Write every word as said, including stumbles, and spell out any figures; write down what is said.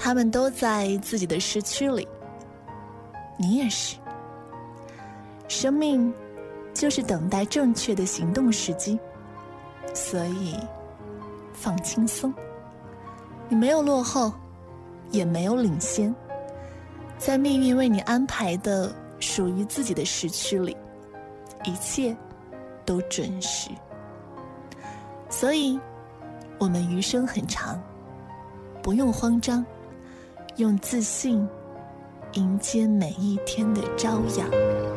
他们都在自己的时区里，你也是。生命就是等待正确的行动时机，所以放轻松，你没有落后，也没有领先，在命运为你安排的属于自己的时区里，一切都准时。所以我们余生很长，不用慌张，用自信迎接每一天的朝阳。